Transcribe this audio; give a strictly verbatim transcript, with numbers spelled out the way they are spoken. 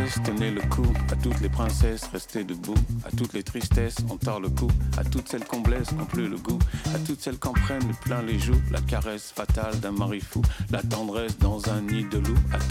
princesse, tenez le coup. À toutes les princesses, restez debout. À toutes les tristesses, on tord le cou. À toutes celles qu'on blesse, qu'on plus le goût. À toutes celles qu'en prennent plein les joues. La caresse fatale d'un mari fou. La tendresse dans un nid de loup. À